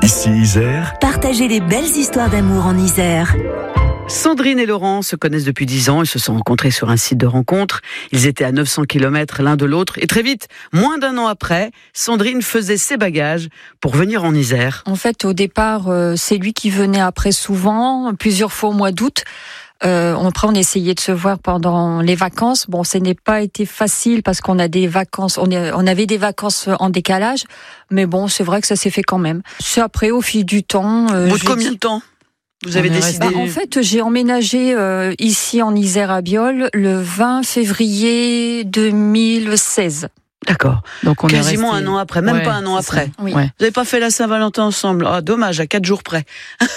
Ici Isère. Partagez les belles histoires d'amour en Isère. Sandrine et Laurent se connaissent depuis 10 ans. Ils se sont rencontrés sur un site de rencontre. Ils étaient à 900 km l'un de l'autre. Et très vite, moins d'un an après, Sandrine faisait ses bagages pour venir en Isère. En fait, au départ, c'est lui qui venait après souvent, plusieurs fois au mois d'août. Après, on essayait de se voir pendant les vacances. Bon, ce n'est pas été facile parce qu'on a des vacances, on avait des vacances en décalage. Mais bon, c'est vrai que ça s'est fait quand même. C'est après, au fil du temps. Au bout de combien de temps vous avez décidé? En fait, j'ai emménagé ici en Isère à Biol le 20 février 2016. D'accord. Donc on quasiment est resté... un an après, même pas un an après. Oui. Vous n'avez pas fait la Saint-Valentin ensemble? Ah, dommage, à 4 jours près.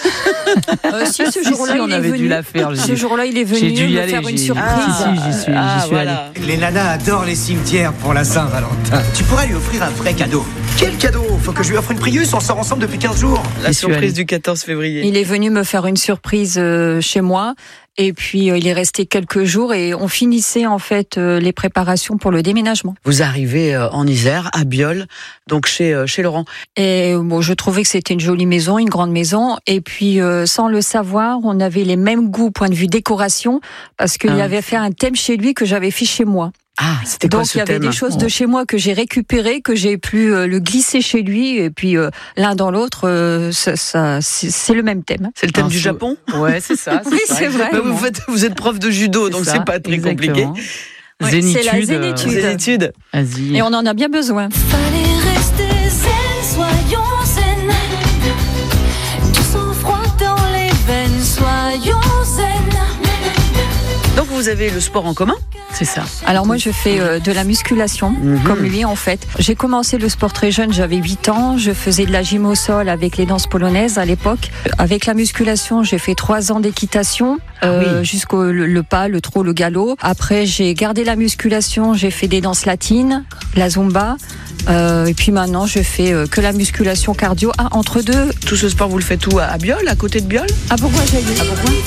Si, ce jour-là, on avait dû la faire. Ce jour-là, il est venu me faire une surprise. J'y suis voilà. allé. Les nanas adorent les cimetières pour la Saint-Valentin. Tu pourrais lui offrir un vrai cadeau. Quel cadeau? Faut que je lui offre une Prius, on sort ensemble depuis 15 jours. La surprise du 14 février. Il est venu me faire une surprise chez moi. Et puis, il est resté quelques jours et on finissait en fait les préparations pour le déménagement. Vous arrivez en Isère, à Biol, donc chez Laurent. Et bon, je trouvais que c'était une jolie maison, une grande maison. Et puis, sans le savoir, on avait les mêmes goûts point de vue décoration parce qu'il avait fait un thème chez lui que j'avais fait chez moi. Ah, c'était quoi donc ce il y avait thème? des choses de chez moi que j'ai récupérées, que j'ai pu le glisser chez lui, et puis l'un dans l'autre, c'est le même thème. C'est le thème du Japon? Ouais, c'est ça. Oui, c'est vrai. Bah, vous êtes prof de judo, donc c'est pas très compliqué. Ouais, Zénitude. c'est la zénitude. Zénitude. Vas-y. Et on en a bien besoin. Fallait rester zen, soyons zen. Tous au froid dans les veines, soyons zen. Donc vous avez le sport en commun? C'est ça. Alors moi je fais de la musculation, comme lui en fait. J'ai commencé le sport très jeune, j'avais 8 ans. Je faisais de la gym au sol avec les danses polonaises à l'époque. Avec la musculation, j'ai fait 3 ans d'équitation, jusqu'au le pas, le trot, le galop. Après j'ai gardé la musculation, j'ai fait des danses latines, la zumba. Et puis maintenant je fais que la musculation cardio. Ah, entre deux. Tout ce sport vous le faites où? À Biol, à côté de Biol? Ah pourquoi j'ai dit?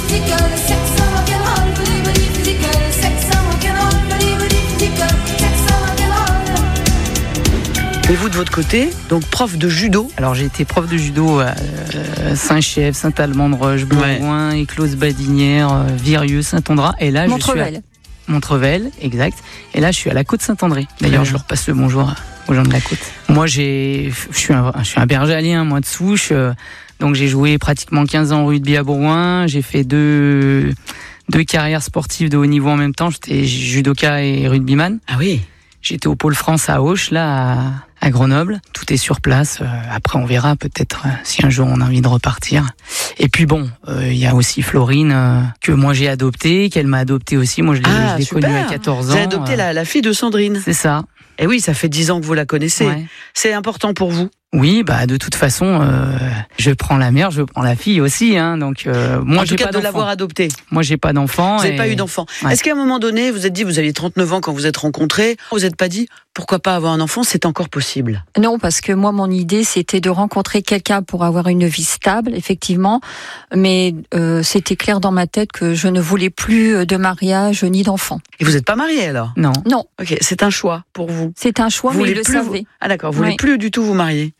Et vous de votre côté, donc prof de judo? Alors j'ai été prof de judo à Saint-Chef, Saint-Alban-de-Roche, Bourgoin, Éclose-Badinière, Virieu, Saint-André. Et là, Montrevel. Montrevel, exact. Et là, je suis à la Côte Saint-André. D'ailleurs, je leur passe le bonjour aux gens de la Côte. Moi, je suis un bergalien, moi, de souche. Donc j'ai joué pratiquement 15 ans au rugby à Bourgoin. J'ai fait deux carrières sportives de haut niveau en même temps. J'étais judoka et rugbyman. Ah oui. J'étais au Pôle France à Auch, là, à Grenoble. Tout est sur place. Après, on verra peut-être si un jour on a envie de repartir. Et puis bon, il y a aussi Florine, que moi j'ai adoptée, qu'elle m'a adoptée aussi. Moi, je l'ai connue à 14 ans. Vous avez adopté la fille de Sandrine. C'est ça. Et oui, ça fait 10 ans que vous la connaissez. Ouais. C'est important pour vous? Oui, bah de toute façon, je prends la mère, je prends la fille aussi, hein. Donc moi, j'ai pas de d'enfant. l'avoir adoptée. Moi, j'ai pas d'enfant. Vous n'avez pas eu d'enfant. Ouais. Est-ce qu'à un moment donné, vous êtes dit, vous aviez 39 ans quand vous êtes rencontrés, vous n'êtes pas dit, pourquoi pas avoir un enfant? C'est encore possible. Non, parce que moi, mon idée, c'était de rencontrer quelqu'un pour avoir une vie stable, effectivement. Mais c'était clair dans ma tête que je ne voulais plus de mariage ni d'enfant. Et vous n'êtes pas marié alors? Non. Non. Ok, c'est un choix pour vous. C'est un choix, mais il le savait. Ah d'accord, vous voulez plus du tout vous marier?